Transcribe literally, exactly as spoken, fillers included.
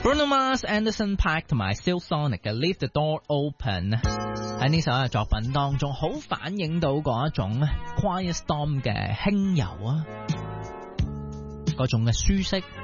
Bruno Mars、Anderson .Paak 同埋 Silk Sonic 嘅 Leave the Door Open 喺呢首嘅作品當中，好反映到嗰一種 Quiet Storm 嘅輕柔啊，嗰種嘅舒適。